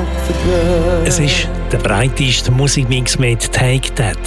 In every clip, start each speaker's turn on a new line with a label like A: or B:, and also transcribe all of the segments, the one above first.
A: Es ist der breiteste Musikmix mit Take That.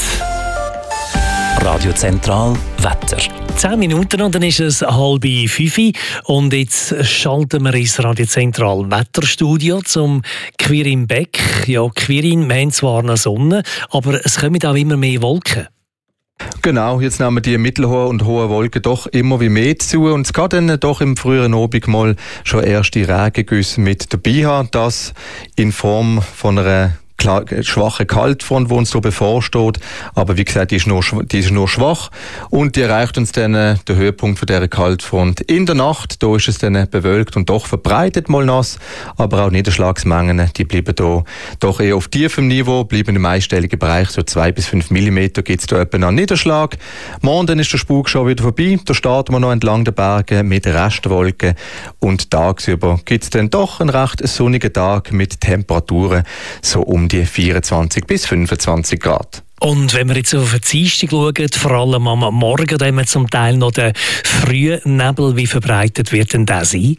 B: Radio Zentral Wetter.
A: 10 Minuten und dann ist es 4:30 und jetzt schalten wir ins Radio Zentral Wetterstudio zum Quirin Beck. Ja, Quirin, wir haben zwar noch Sonne, aber es kommen auch immer mehr Wolken.
C: Genau, jetzt nehmen die mittelhohen und hohen Wolken doch immer wie mehr zu und es kann dann doch im früheren Abend mal schon erste Regengüsse mit dabei haben. Das in Form von einer schwache Kaltfront, die uns so bevorsteht. Aber wie gesagt, die ist nur schwach und die erreicht uns dann den Höhepunkt von dieser Kaltfront in der Nacht. Da ist es dann bewölkt und doch verbreitet mal nass, aber auch Niederschlagsmengen, die bleiben da doch eher auf tiefem Niveau, bleiben im einstelligen Bereich, so 2 bis 5 mm gibt es da etwa einen Niederschlag. Morgen ist der Spuk schon wieder vorbei, da starten wir noch entlang der Berge mit Restwolken und tagsüber gibt es dann doch einen recht sonnigen Tag mit Temperaturen so um die 24 bis 25 Grad.
A: Und wenn wir jetzt auf den Dienstag schauen, vor allem am Morgen, da haben wir zum Teil noch den frühen Nebel. Wie verbreitet wird denn der sein?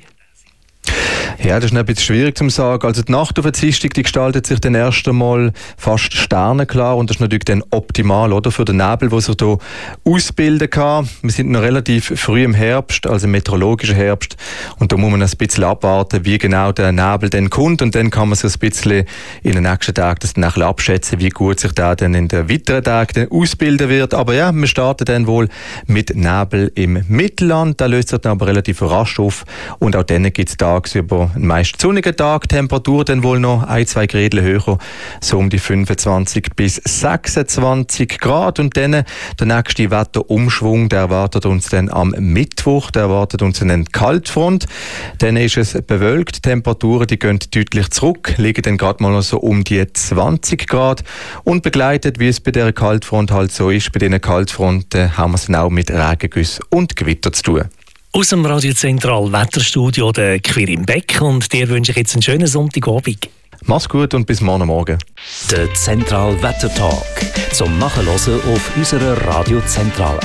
C: Ja, das ist ein bisschen schwierig zu sagen. Also die Nacht auf der Dienstag, die gestaltet sich dann erst einmal fast sternenklar und das ist natürlich dann optimal, oder, für den Nebel, der sich hier ausbilden kann. Wir sind noch relativ früh im Herbst, also im meteorologischen Herbst, und da muss man ein bisschen abwarten, wie genau der Nebel dann kommt und dann kann man so ein bisschen in den nächsten Tagen das dann abschätzen, wie gut sich der dann in den weiteren Tagen dann ausbilden wird. Aber ja, wir starten dann wohl mit Nebel im Mittelland, da löst sich dann aber relativ rasch auf und auch dann gibt es tagsüber einen meist sonnigen Tag, Temperatur dann wohl noch 1-2 Grad höher, so um die 25 bis 26 Grad. Und dann der nächste Wetterumschwung, der erwartet uns dann am Mittwoch, der erwartet uns eine Kaltfront. Dann ist es bewölkt, Temperaturen, die gehen deutlich zurück, liegen dann gerade mal noch so um die 20 Grad. Und begleitet, wie es bei dieser Kaltfront halt so ist, bei diesen Kaltfronten haben wir es dann auch mit Regengüssen und Gewitter zu tun.
A: Aus dem Radio Zentral Wetterstudio der Quirin Beck und dir wünsche ich jetzt einen schönen Sonntagabend.
C: Mach's gut und bis morgen.
B: Der Zentral Wetter Talk zum Nachhören auf unserer Radio Zentral